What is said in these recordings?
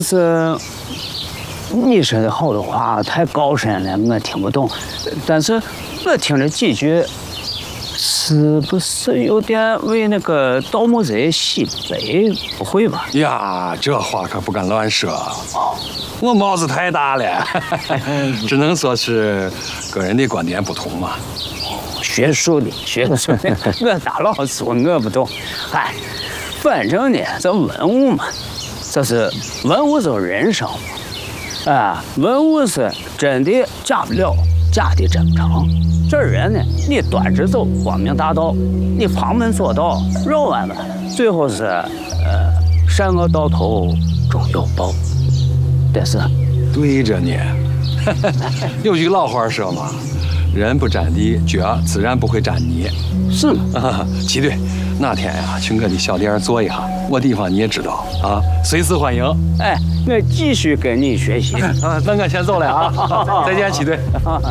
是你说的好多话太高深了，我听不懂。但是我听了几句，是不是有点为那个盗墓贼洗白？不会吧？ 呀，这话可不敢乱说。我帽子太大了，只能说是个人的观点不同嘛。 学术的，我大老粗我不懂。哎，反正呢，这文物嘛，这是文物就是人生嘛。啊，文物是真的假不了，假的真不成。这人呢，你端直走光明大道，你旁门左道绕弯弯，最后是善恶到头终有报。但是， 对着呢。有句老话说嘛，人不沾地，脚自然不会沾泥。 是吗？ 齐队，哪天呀，去我的小店坐一下，我地方你也知道啊，随时欢迎。 哎，我继续跟你学习。 那我先走了啊，再见，齐队。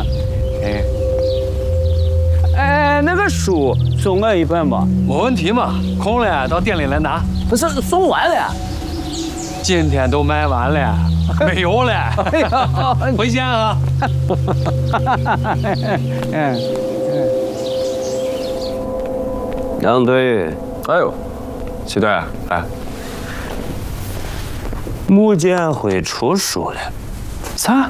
哎，那个书送我一本吧。 没问题嘛，空了到店里来拿。 不是送完了， 今天都卖完了，没有了。回见啊。 杨队，哎呦，齐队，来，穆建辉出书了。 啥？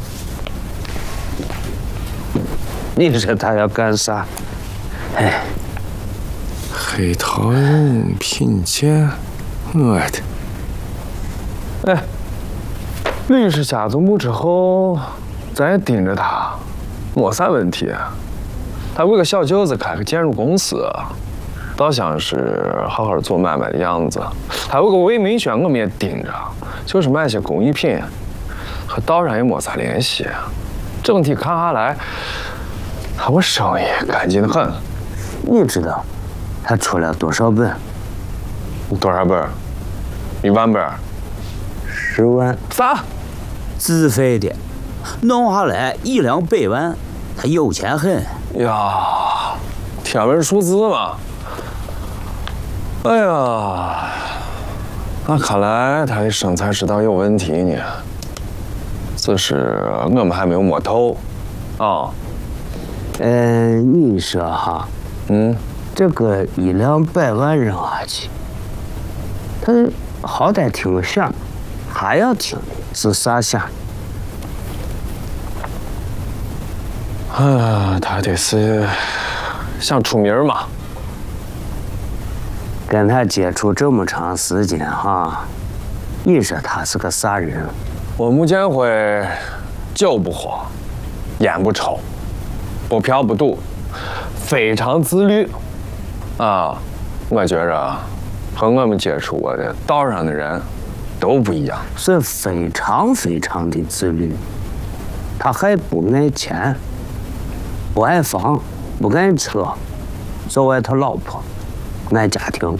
你说他要干啥？哎， 黑桃人品鉴，我的。哎，吕氏家族墓之后，咱也盯着他，没啥问题。他为个小舅子开个建筑公司，倒像是好好做买卖的样子。还有个魏明轩，我们也盯着，就是卖些工艺品，和道上也没啥联系。整体看下来，我生意干净得很。 你知道他出了多少本？ 多少本？1万本 ？10万。 啥？ 自费的，弄下来1两100万，他有钱很。 呀，天文数字嘛。哎呀，那看来他的生财之道有问题呢。只是我们还没有摸透。啊。 你说哈，这个1两100万扔下去，他好歹听个响，还要听是啥响？ 他得是想出名嘛。 跟他接触这么长时间哈，你说他是个啥人？ 我穆建辉酒不喝，烟不抽，不嫖不赌，非常自律。啊，我觉着和我们接触过的道上的人都不一样， 是非常非常的自律。他还不爱钱，不爱房，不爱车，就爱他老婆，爱家庭。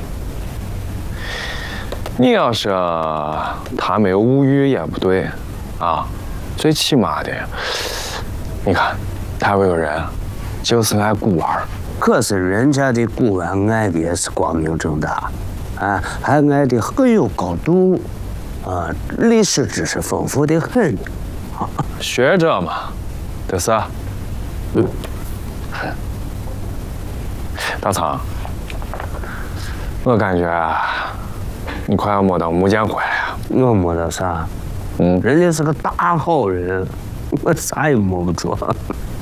你要是他没有物欲也不对啊，最起码的，你看他有个人就是爱古玩， 可是人家的古玩爱的也是光明正大，啊，还爱的很有高度，啊，历史知识丰富的很。 学者嘛，对是。大仓，我感觉你快要摸到穆建辉了。 我摸到啥？人家是个大好人，我啥也摸不着。